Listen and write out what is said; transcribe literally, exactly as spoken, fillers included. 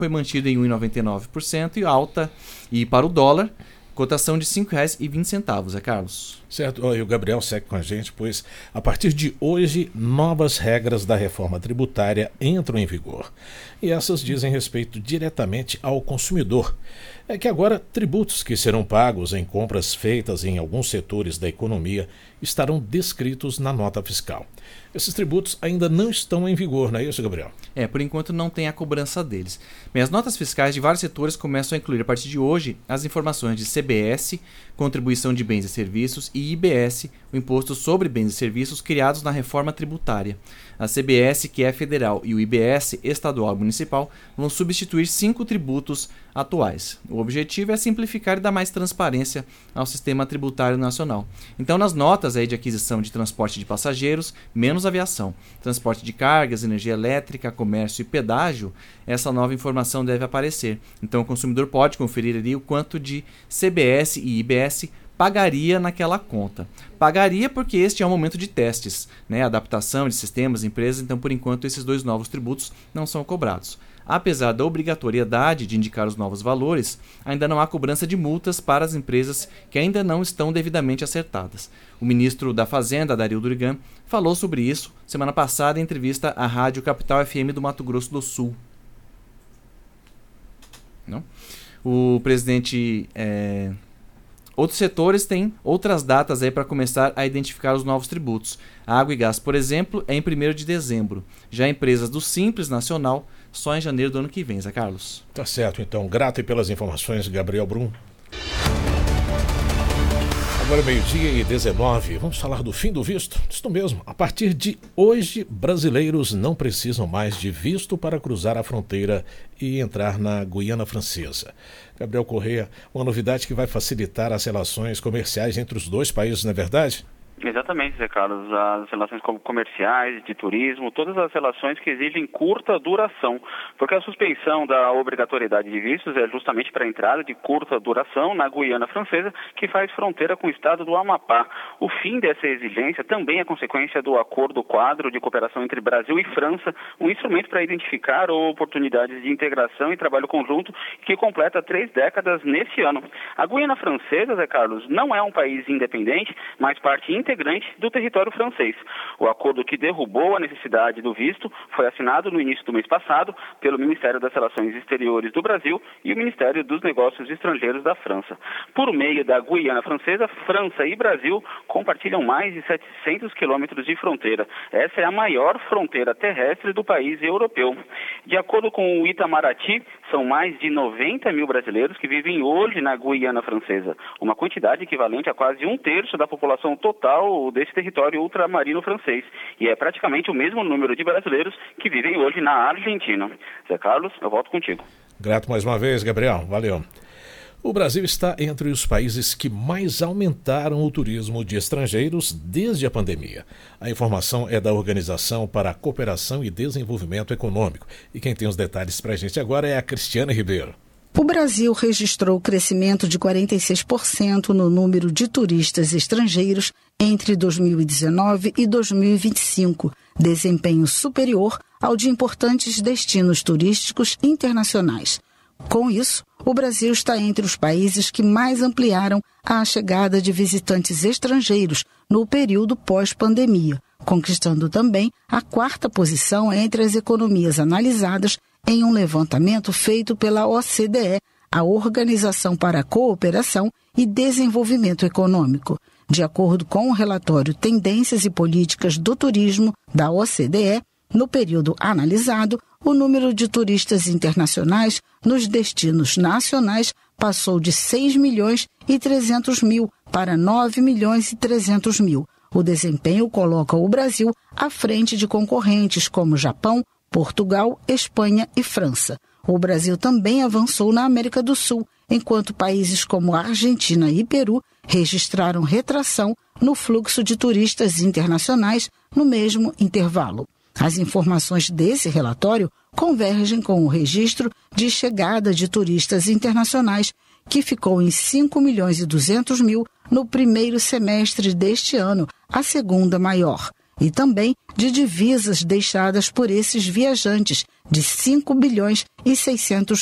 foi mantido em um vírgula noventa e nove por cento e alta. E para o dólar, cotação de cinco reais e vinte centavos, é Carlos? Certo, oh, e o Gabriel segue com a gente, pois a partir de hoje, novas regras da reforma tributária entram em vigor. E essas dizem respeito diretamente ao consumidor. É que agora tributos que serão pagos em compras feitas em alguns setores da economia estarão descritos na nota fiscal. Esses tributos ainda não estão em vigor, não é isso, Gabriel? É, por enquanto não tem a cobrança deles. Bem, as notas fiscais de vários setores começam a incluir, a partir de hoje, as informações de C B S, Contribuição de Bens e Serviços, e I B S, o Imposto sobre Bens e Serviços, criados na reforma tributária. A C B S, que é federal, e o I B S, estadual e municipal, vão substituir cinco tributos atuais. O objetivo é simplificar e dar mais transparência ao sistema tributário nacional. Então, nas notas aí de aquisição de transporte de passageiros, menos aviação, transporte de cargas, energia elétrica, comércio e pedágio, essa nova informação deve aparecer. Então, o consumidor pode conferir ali o quanto de C B S e I B S pagaria naquela conta. Pagaria porque este é um momento de testes, né? Adaptação de sistemas, empresas, então por enquanto esses dois novos tributos não são cobrados. Apesar da obrigatoriedade de indicar os novos valores, ainda não há cobrança de multas para as empresas que ainda não estão devidamente acertadas. O ministro da Fazenda, Darildo Durigan, falou sobre isso semana passada em entrevista à Rádio Capital F M do Mato Grosso do Sul. Não? O presidente... É... Outros setores têm outras datas aí para começar a identificar os novos tributos. A água e gás, por exemplo, é em primeiro de dezembro. Já empresas do Simples Nacional, só em janeiro do ano que vem, Zé Carlos. Tá certo, então. Grato pelas informações, Gabriel Brum. Agora meio-dia e dezenove, vamos falar do fim do visto? Isso mesmo, a partir de hoje, brasileiros não precisam mais de visto para cruzar a fronteira e entrar na Guiana Francesa. Gabriel Correia, uma novidade que vai facilitar as relações comerciais entre os dois países, não é verdade? Exatamente, Zé Carlos. As relações comerciais, de turismo, todas as relações que exigem curta duração, porque a suspensão da obrigatoriedade de vistos é justamente para a entrada de curta duração na Guiana Francesa, que faz fronteira com o estado do Amapá. O fim dessa exigência também é consequência do Acordo Quadro de Cooperação entre Brasil e França, um instrumento para identificar oportunidades de integração e trabalho conjunto que completa três décadas nesse ano. A Guiana Francesa, Zé Carlos, não é um país independente, mas parte integrante do território francês. O acordo que derrubou a necessidade do visto foi assinado no início do mês passado pelo Ministério das Relações Exteriores do Brasil e o Ministério dos Negócios Estrangeiros da França. Por meio da Guiana Francesa, França e Brasil compartilham mais de setecentos quilômetros de fronteira. Essa é a maior fronteira terrestre do país europeu. De acordo com o Itamaraty, são mais de noventa mil brasileiros que vivem hoje na Guiana Francesa, uma quantidade equivalente a quase um terço da população total desse território ultramarino francês, e é praticamente o mesmo número de brasileiros que vivem hoje na Argentina. Zé Carlos, eu volto contigo. Grato mais uma vez, Gabriel. Valeu. O Brasil está entre os países que mais aumentaram o turismo de estrangeiros desde a pandemia. A informação é da Organização para a Cooperação e Desenvolvimento Econômico. E quem tem os detalhes para a gente agora é a Cristiane Ribeiro. O Brasil registrou crescimento de quarenta e seis por cento no número de turistas estrangeiros entre dois mil e dezenove e dois mil e vinte e cinco, desempenho superior ao de importantes destinos turísticos internacionais. Com isso, o Brasil está entre os países que mais ampliaram a chegada de visitantes estrangeiros no período pós-pandemia, conquistando também a quarta posição entre as economias analisadas em um levantamento feito pela O C D E, a Organização para a Cooperação e Desenvolvimento Econômico. De acordo com o relatório Tendências e Políticas do Turismo da O C D E, no período analisado, o número de turistas internacionais nos destinos nacionais passou de seis milhões e trezentos mil para nove milhões e trezentos mil. O desempenho coloca o Brasil à frente de concorrentes como Japão, Portugal, Espanha e França. O Brasil também avançou na América do Sul, enquanto países como Argentina e Peru registraram retração no fluxo de turistas internacionais no mesmo intervalo. As informações desse relatório convergem com o registro de chegada de turistas internacionais, que ficou em cinco milhões e duzentos mil no primeiro semestre deste ano, a segunda maior. e também de divisas deixadas por esses viajantes, de cinco bilhões e seiscentos